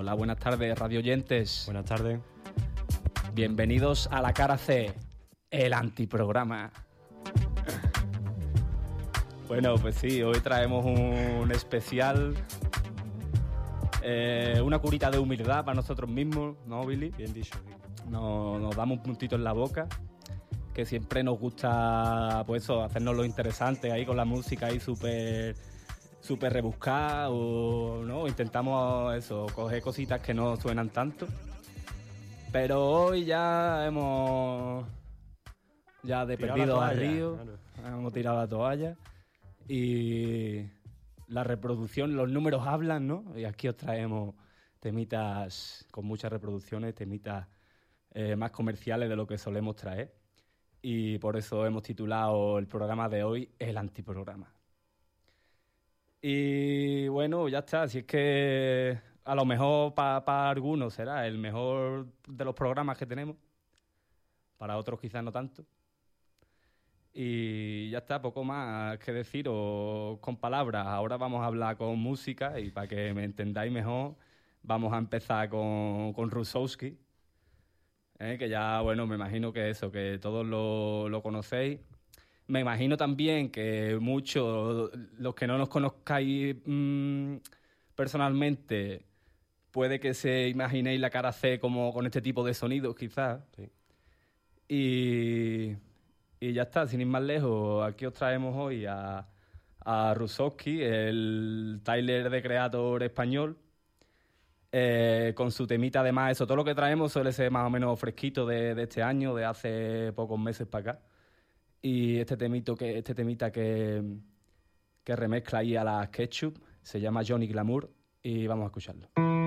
Hola, buenas tardes, radio oyentes. Buenas tardes. Bienvenidos a La Cara C, el antiprograma. Bueno, pues sí, hoy traemos un especial, una curita de humildad para nosotros mismos, ¿no, Billy? Bien dicho. Nos damos un puntito en la boca, que siempre nos gusta, pues eso, hacernos lo interesante ahí con la música ahí súper rebuscada, o no, intentamos eso, coger cositas que no suenan tanto. Pero hoy ya hemos perdido a Río, claro. Hemos tirado la toalla y la reproducción, los números hablan, ¿no? Y aquí os traemos temitas con muchas reproducciones, temitas más comerciales de lo que solemos traer. Y por eso hemos titulado el programa de hoy El Antiprograma. Y bueno, ya está. Si es que a lo mejor para algunos será el mejor de los programas que tenemos. Para otros quizás no tanto. Y ya está, poco más que deciros con palabras. Ahora vamos a hablar con música y para que me entendáis mejor vamos a empezar con Rusowski. Que ya, bueno, me imagino que eso, que todos lo conocéis. Me imagino también que muchos, los que no nos conozcáis personalmente, puede que se imaginéis La Cara C como con este tipo de sonidos, quizás. Sí. Y ya está, sin ir más lejos, aquí os traemos hoy a Rusowski, el Tyler de Creator español, con su temita. Además, eso, todo lo que traemos suele ser más o menos fresquito de este año, de hace pocos meses para acá. Y este temita que remezcla ahí a la Ketchup se llama Johnny Glamour y vamos a escucharlo.